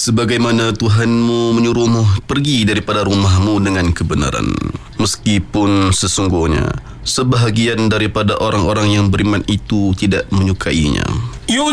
sebagaimana Tuhanmu menyuruhmu pergi daripada rumahmu dengan kebenaran, meskipun sesungguhnya sebahagian daripada orang-orang yang beriman itu tidak menyukainya.